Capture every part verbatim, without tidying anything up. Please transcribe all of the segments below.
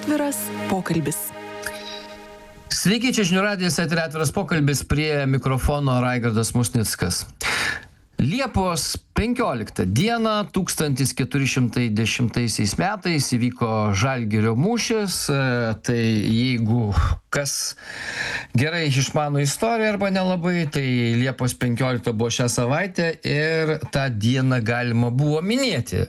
Atviras pokalbis. Sveiki, čia žinių radijas, eteryje Atviras pokalbis, prie mikrofono Raigardas Musnickas. Liepos penkioliktą dieną tūkstantis keturi šimtai dešimtaisiais metais įvyko Žalgirio mūšis. Tai jeigu kas gerai išmano istoriją arba nelabai, tai Liepos penkioliktą buvo šią savaitę ir tą dieną galima buvo minėti.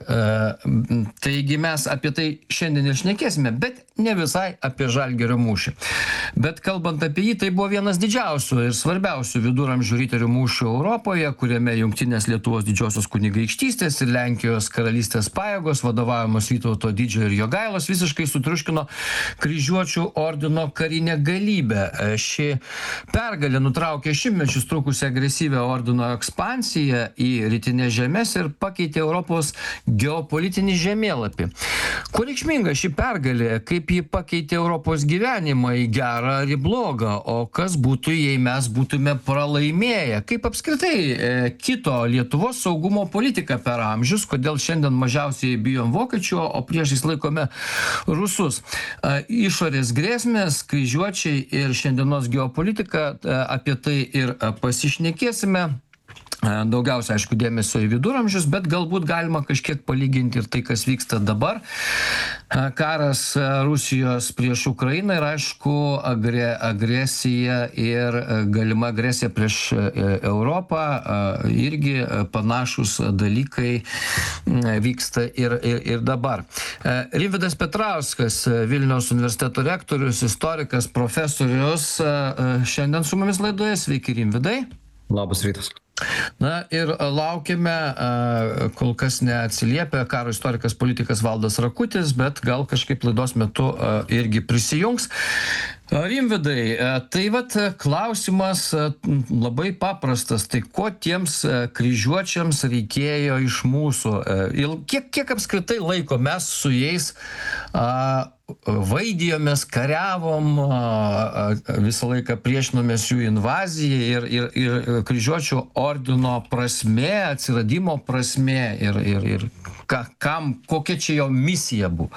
Taigi mes apie tai šiandien ir šnekėsime, bet ne visai apie Žalgirio mūšį. Bet kalbant apie jį, tai buvo vienas didžiausių ir svarbiausių viduramžių riterių mūšių Europoje, kuriame Jungtinės Lietuvos didžiosios kunigaikštystės ir Lenkijos karalystės pajėgos, vadovaujamos Vytauto Didžiojo ir Jogailos, visiškai sutriuškino kryžiuočių ordino karinę galybę. Ši pergalė nutraukė šimtmečius trukusią agresyvią ordino ekspansiją į rytinės žemes ir pakeitė Europos geopolitinį žemėlapį. Kuo reikšminga ši pergalė, kaip ji pakeitė Europos gyvenimą į gerą ar į blogą, o kas būtų, jei mes būtume pralaimėję, kaip apskritai e, kito Lietuvos saugumo politika per amžius, kodėl šiandien mažiausiai bijom vokiečių, o priešais laikome rusus. E, išorės grėsmės, kryžiuočiai ir šiandienos geopolitika, e, apie tai ir pasišnekėsime. Daugiausia, aišku, dėmesio į viduramžius, bet galbūt galima kažkiek palyginti ir tai, kas vyksta dabar. Karas Rusijos prieš Ukrainą ir, aišku, agre, agresija ir galima agresija prieš Europą. Irgi panašus dalykai vyksta ir, ir, ir dabar. Rimvydas Petrauskas, Vilniaus universiteto rektorius, istorikas, profesorius, šiandien su mumis laidoje. Sveiki, Rimvydai. Labas rytas. Na ir laukiame, kol kas neatsiliepia karo istorikas, politikas Valdas Rakutis, bet gal kažkaip laidos metu irgi prisijungs. Rimvydai, tai vat klausimas labai paprastas, tai ko tiems kryžiuočiams reikėjo iš mūsų? Kiek, kiek apskritai laiko mes su jais a, vaidijomės, kariavom, a, visą laiką priešinomės jų invazijai ir, ir, ir kryžiuočių ordino prasmė, atsiradimo prasmė ir, ir, ir ka, kam, kokia čia jo misija buvo?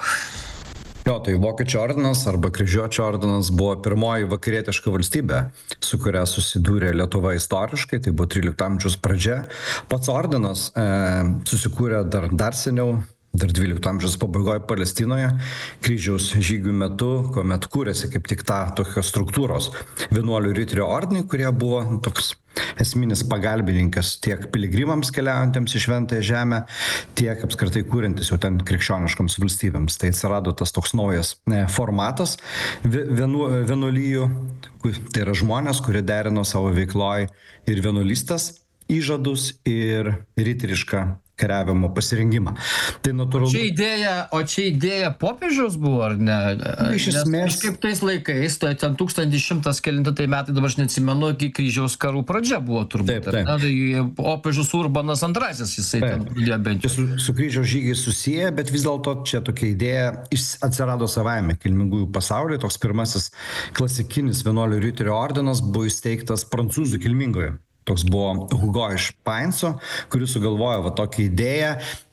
Jo, tai Vokiečių ordinas arba Kryžiuočių ordinas buvo pirmoji vakarietiška valstybė, su kuria susidūrė Lietuva istoriškai, tai buvo trylikto amžiaus pradžia. Pats ordinas e, susikūrė dar, dar seniau, dar dvylikto amžiaus pabaigoje Palestinoje, kryžiaus žygių metu, kuomet kūrėsi kaip tik ta tokios struktūros vienuolių riterių ordinai, kurie buvo toks esminis pagalbininkas tiek piligrimams keliaujantiems į Šventąją Žemę, tiek apskritai kūrintis jau ten krikščioniškoms valstybėms. Tai atsirado tas toks naujas formatas vienu, vienuolijų, tai yra žmonės, kurie derino savo veikloj ir vienuolystės įžadus ir riterišką kariavimo pasirinkimą. Tai natūralu. O čia idėja, o čia idėja popiežiaus buvo, ar ne? Iš esmės. Kaip tais laikais, tai ten tūkstantis šimtas kelinti tai metai, dabar aš neatsimenu, iki kryžiaus karų pradžia buvo turbūt. Taip, taip. Ne, tai popiežius Urbanas antrasis, jisai taip. ten pradėjo bent jau. Su, su kryžiaus žygiai susiję, bet vis dėlto čia tokia idėja atsirado savaime kilmingųjų pasaulyje. Toks pirmasis klasikinis vienuolių riterių ordinas buvo įsteigtas prancūzų kilmingoje. Toks buvo Hugo iš Painso, kuris sugalvojo va tokią idėją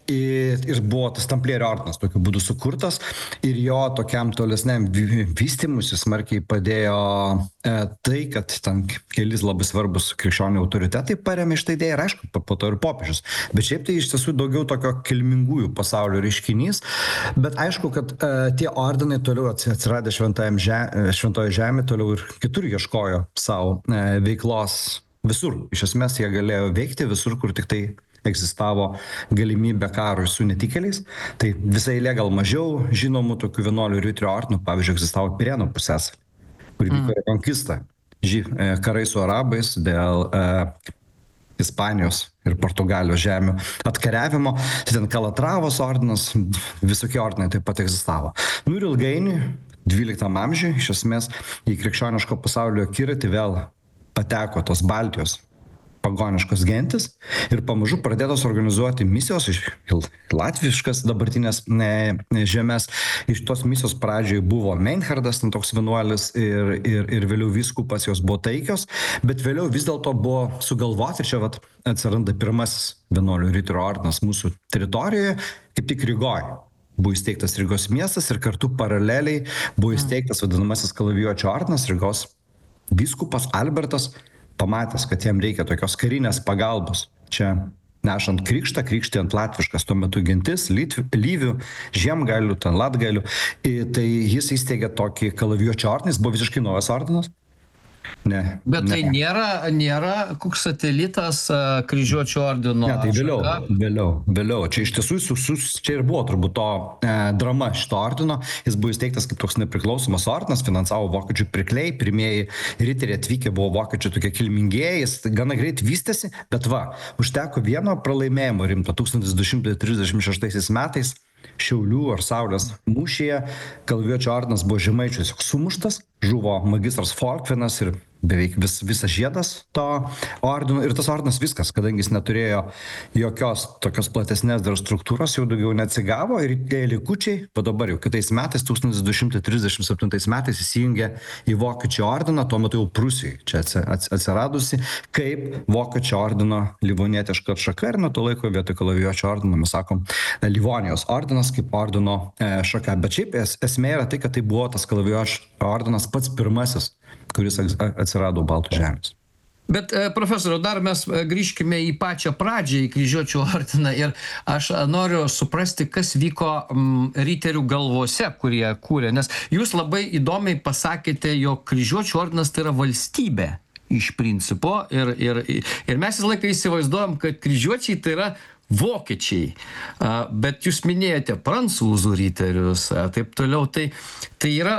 ir, ir buvo tas tamplierių ordinas tokiu būdu sukurtas ir jo tokiam tolesniam vystymusi smarkiai padėjo e, tai, kad ten kelis labai svarbus krikščionių autoritetai paremė šitą idėją ir aišku, po to ir popiežius. Bet šiaip tai iš tiesų daugiau tokio kilmingųjų pasaulio reiškinys, bet aišku, kad e, tie ordinai toliau atsiradę žemė, šventoje žemė, toliau ir kitur ieškojo savo e, veiklos. Visur. Iš esmės jie galėjo veikti visur, kur tik tai egzistavo galimybė karui su netikėliais. Tai visai eilė gal mažiau žinomų tokių vienuolių riterių ordinų, pavyzdžiui, egzistavo Pirėnų pusiasaly, kur vyko rekonkista. Karai su arabais dėl e, Ispanijos ir Portugalijos žemių atkariavimo. Tai ten Kalatravos ordinas, visokie ordinai taip pat egzistavo. Nu ir ilgainiui, dvyliktam amžiui, iš esmės į krikščioniško pasaulio akiratį vėl pateko tos Baltijos pagoniškos gentis ir pamažu pradėtos organizuoti misijos iš latviškas dabartinės ne, žemės. Iš tos misijos pradžioje buvo Meinhardas, toks vienuolis ir, ir, ir vėliau vyskupas, jos buvo taikios, bet vėliau vis dėlto buvo sugalvoti ir čia vat, atsiranda pirmasis vienuolių riterių ordinas mūsų teritorijoje, kaip tik Rygoje. buvo įsteigtas Rygos miestas ir kartu paraleliai buvo įsteigtas vadinamasis kalavijuočių ordinas. Rygos vyskupas Albertas, pamatęs, kad jam reikia tokios karinės pagalbos, čia nešant krikštą, krikštijant latviškas tuo metu gentis, Lytv, Lyvių, Žiemgalių, ten Latgalių, tai jis įsteigė tokį kalavijuočių ordiną, jis buvo visiškai naujas ordinas. Ne, Bet ne. tai nėra, nėra koks satelitas a, kryžiuočių ordino. Ne, tai vėliau, šaka? vėliau, vėliau. Čia iš tiesų, su, su, čia ir buvo turbūt to e, drama šito ordino. Jis buvo įsteigtas kaip toks nepriklausomas ordinas, finansavo vokiečių pirkliai, pirmieji riteriai atvykę buvo vokiečių tokie kilmingieji, jis gana greit vystėsi, bet va, užteko vieno pralaimėjimo rimto tūkstantis du šimtai trisdešimt šeštaisiais metais Šiaulių ar Saulės mūšyje. Kalavijuočių ordinas buvo Žemaičių tiesiog sumuštas, žuvo magistras Folkvinas ir beveik vis, visas žiedas to ordino. Ir tas ordinas viskas, kadangi jis neturėjo jokios tokios platesnės dar struktūros, jau daugiau neatsigavo ir tie likučiai, o dabar jau kitais metais, tūkstantis du šimtai trisdešimt septintais metais įsijungė į Vokiečių ordiną, tuo metu jau Prūsijai čia atsiradusi, kaip Vokiečių ordino livonietiška atšaka ir nuo to laiko vietoj kalavijuočių ordino mes sakom Livonijos ordinas kaip ordino e, šaka. Bet šiaip es, esmė yra tai, kad tai buvo tas kalavijuočių ordinas pats pirmasis, kuris atsirado Baltų žemės. Bet, profesoriau, dar mes grįžkime į pačią pradžią, į kryžiuočių ordiną ir aš noriu suprasti, kas vyko m, riterių galvose, kurie kūrė, nes jūs labai įdomiai pasakėte, jog kryžiuočių ordinas tai yra valstybė iš principo ir, ir, ir mes visą laiką įsivaizduojam, kad kryžiuočiai tai yra vokiečiai, bet jūs minėjote prancūzų riterius, taip toliau, tai, tai yra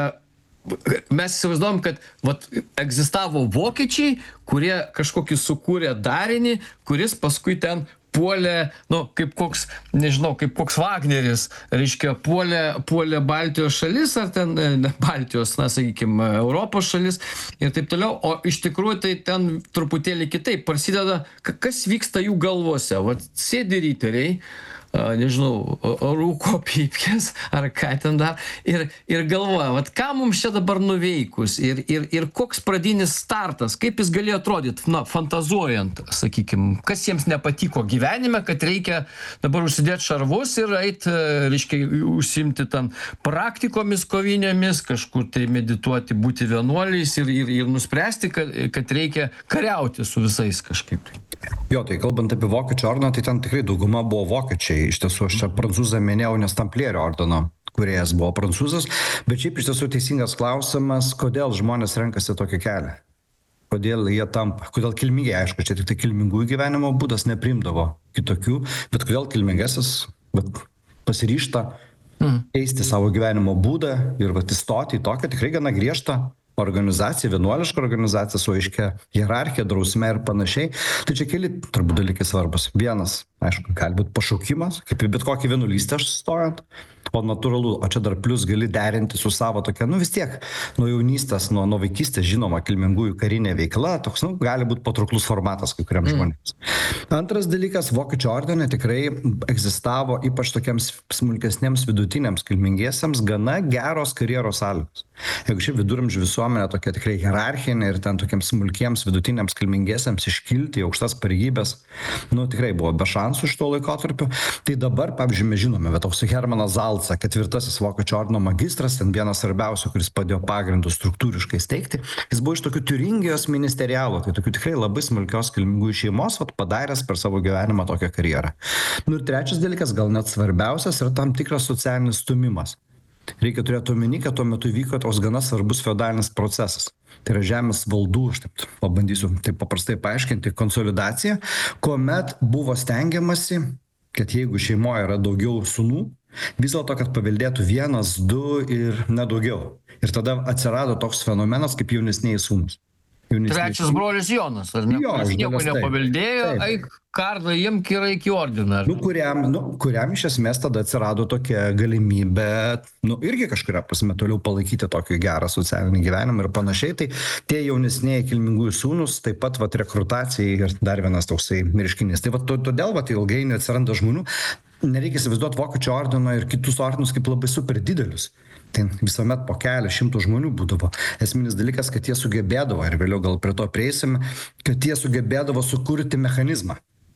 mes įsivaizduojam, kad vat, egzistavo vokiečiai, kurie kažkokį sukūrė darinį, kuris paskui ten puolė, nu, kaip koks, nežinau, kaip koks Wagneris, reiškia, puolė, puolė Baltijos šalis, ar ten, ne Baltijos, na, sakykime, Europos šalis ir taip toliau, o iš tikrųjų tai ten truputėlį kitaip prasideda, kas vyksta jų galvose. Vat sėdi riteriai, nežinau, rūko pypkės ar ką ten dar ir, ir galvoja, vat ką mums čia dabar nuveikus ir, ir, ir koks pradinis startas, kaip jis galėjo atrodyti, na, fantazuojant, sakykime, kas jiems nepatiko gyvenime, kad reikia dabar užsidėti šarvus ir eiti, reiškia, užsimti ten praktikomis kovinėmis, kažkur tai medituoti, būti vienuoliais ir, ir, ir nuspręsti, kad, kad reikia kariauti su visais kažkaip. Jo, tai kalbant apie Vokiečių ordiną, tai ten tikrai dauguma buvo vokiečiai. Iš tiesų, aš čia prancūzą minėjau, nes Tamplierių ordino kūrėjas buvo prancūzas, bet šiaip iš tiesų teisingas klausimas, kodėl žmonės renkasi tokį kelią. Kodėl jie tampa, kodėl kilmingiai, aišku, čia tik tai kilmingųjų gyvenimo būdas neprimdavo kitokių, bet kodėl kilmingasis bet pasiryžta keisti savo gyvenimo būdą ir vat, įstoti į tokią tikrai gana griežtą organizacija, vienuoliška organizacija su aiškia hierarchija, drausme ir panašiai. Tai čia keli turbūt dalykai svarbus. Vienas, aišku, gali būti pašaukimas, kaip į bet kokį vienuolystę aš stojant, o natūralu, o čia dar plus gali derinti su savo tokia, nu vis tiek, nuo jaunystės, nuo, nuo vaikystės žinoma kilmingųjų karinė veikla, toks, nu, gali būti patrauklus formatas kai kuriam mm. žmonėms. Antras dalykas, Vokiečių ordine tikrai egzistavo ypač tokiems smulkesniems vidutiniams kilmingiesiems gana geros karjeros sąlygos. Jeigu šiaip viduramžių visuomenė tokia tikrai hierarchinė ir ten tokiems smulkiems vidutiniams kilmingiesiems iškilti į aukštas pareigybės, nu tikrai buvo be šansų šito laikotarpiu. Tai dabar, pavyzdžiui, mes žinome, bet toks Hermanas Zalca, ketvirtasis Vokiečių ordino magistras, ten vienas svarbiausių, kuris padėjo pagrindus struktūriškai steigti, jis buvo iš tokių Tiuringijos ministerialų, tai tokių tikrai labai smulkios kilmingųjų šeimos, vat padaręs per savo gyvenimą tokią karjerą. Nu ir trečias dalykas, gal net svarbiausias, yra tam tikras socialinis stumimas. Reikia turėti omeny, kad tuo metu vyko toks gana svarbus feodalinis procesas. Tai yra žemės valdų, aš taip pabandysiu taip paprastai paaiškinti, konsolidacija, kuomet buvo stengiamasi, kad jeigu šeimoje yra daugiau sūnų, vis dėlto, kad paveldėtų vienas, du ir nedaugiau. Ir tada atsirado toks fenomenas kaip jaunesniai sūnūs. Trečias brolis Jonas, ar ne? Jo, Jis nieko nepaveldėjo, eik kardą imk ir eik į ordiną. Nu, kuriam, nu, kuriam iš esmės tada atsirado tokia galimybė, nu, irgi kažkuria prasme toliau palaikyti tokį gerą socialinį gyvenimą ir panašiai. Tai tie jaunesnėje kilmingųjų sūnus, taip pat vat, rekrutacijai ir dar vienas toksai reiškinys. Tai vat, todėl vat, ilgainiui atsiranda žmonių. Nereikia įsivaizduoti Vokiečių ordino ir kitus ordinus kaip labai super didelius. Tai visuomet po kelių šimtų žmonių būdavo. Esminis dalykas, kad jie sugebėdavo, ir vėliau gal prie to prieisime, kad jie sugebėdavo sukurti mechanizmą.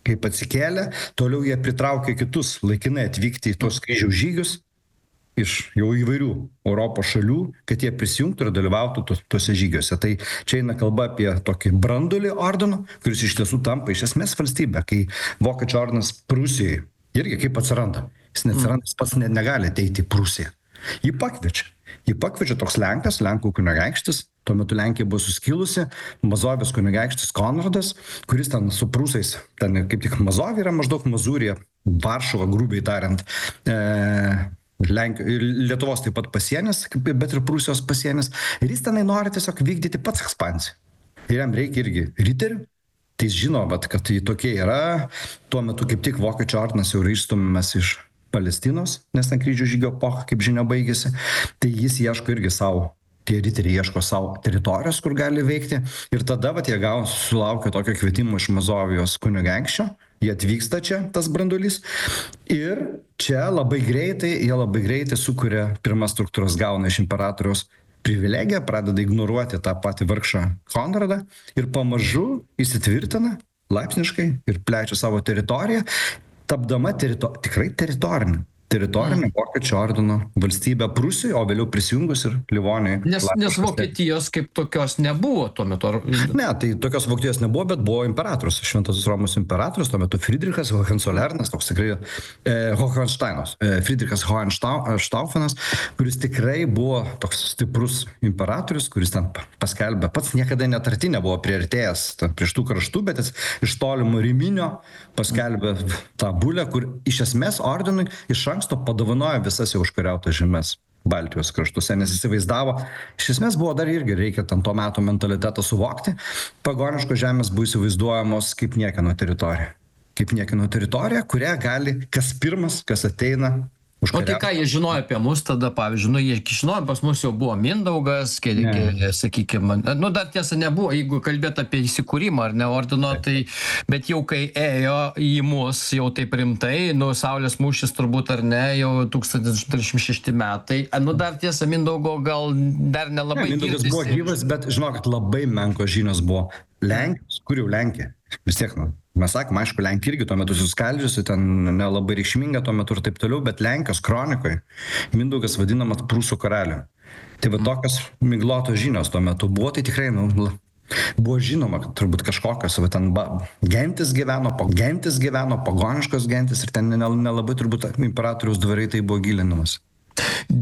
Kaip atsikėlė, toliau jie pritraukė kitus laikinai atvykti į tuos kryžiaus žygius iš jau įvairių Europos šalių, kad jie prisijungtų ir dalyvautų tu- tuose žygiuose. Tai čia eina kalba apie tokį brandulį ordino, kuris iš tiesų tampa iš esmės valstybė, kai Vokiečių ordinas Prūsijoje irgi kaip atsiranda. Jis neatsiranda, jis pats net negali ateiti į Prūsiją. Jį pakviečia. Jį pakviečia toks Lenkas, Lenkų kunigaikštis, tuo metu Lenkija buvo suskilusi, Mazovijos kunigaikštis Konradas, kuris ten su prūsais, ten kaip tik Mazovija yra maždaug Mazūrija, Varšuva, grubiai tariant, e, Lenk... Lietuvos taip pat pasienis, bet ir Prūsijos pasienis. Ir jis tenai nori tiesiog vykdyti pats ekspansiją. Ir jam reikia irgi riterių. Tai jis žino, vat, kad tai tokie yra. Tuo metu kaip tik Vokiečių ordinas jau yra išstumiamas iš Palestinos, nes ten kryžių žygio epocha, kaip žinia, baigėsi. Tai jis ieško irgi savo, tie riteriai ieško savo teritorijos, kur gali veikti. Ir tada vat, jie gauna, sulaukia tokio kvietimo iš Mazovijos kunigaikščio. Jie atvyksta čia, tas branduolys. Ir čia labai greitai, jie labai greitai sukuria pirmas struktūras, gauna iš imperatoriaus privilegiją, pradeda ignoruoti tą patį vargšą Konradą ir pamažu įsitvirtina laipsniškai ir plečia savo teritoriją, tapdama terito- tikrai teritorinė. Teritorinė Vokiečių ordino valstybė Prūsijoje, o vėliau prisijungus ir Livonijai. Nes, nes Vokietijos kaip tokios nebuvo tuo metu. Ar... Ne, tai tokios Vokietijos nebuvo, bet buvo imperatorius, Šventosios Romos imperatorius, tuo metu Friedrichas Hohenzollernas, toks tikrai e, Hohensteinas, e, Friedrichas Hohenstauffenas, kuris tikrai buvo toks stiprus imperatorius, kuris ten paskelbė, pats niekada netarti nebuvo priartėjęs prieš tų kraštų, bet jis iš tolimo Riminio paskelbė tą bulę, kur iš esmės ordinui iš anksto padovanojo visas jau užkariautas žemes Baltijos kraštuose, nes įsivaizdavo, iš esmės buvo dar irgi reikia ten to meto mentalitetą suvokti, pagoniškos žemės buvo įsivaizduojamos kaip niekieno teritorija. Kaip niekieno teritorija, kurią gali kas pirmas, kas ateina. O tai ką jie žinojo apie mus tada, pavyzdžiui, nu, jie žinojo, pas mus jau buvo Mindaugas, sakykime, nu, dar tiesa nebuvo, jeigu kalbėt apie įsikūrimą ar ne ordino, tai, bet jau kai ėjo į mus jau taip rimtai, nu, Saulės mūšis turbūt ar ne, jau tūkstantis aštuoni šimtai šešti metai, nu, dar tiesa, Mindaugo gal dar nelabai ne, Mindaugas buvo gyvas, bet žinokit, labai menkos žinios buvo. Lenkijos, kur jau Lenkija? Vis tiek, nu, mes sakom, aišku, Lenkija irgi tuo metu suskaldžiusi, ten nelabai reikšminga tuo metu ir taip toliau, bet Lenkijos kronikoje Mindaugas vadinamas Prūsų karaliu. Tai va tokios miglotos žinios tuo metu buvo, tai tikrai, nu, buvo žinoma, kad turbūt kažkokios, va ten ba, gentis gyveno, po gentis gyveno, pagoniškos gentis ir ten nelabai turbūt imperatoriaus dvarai tai buvo gilinamas.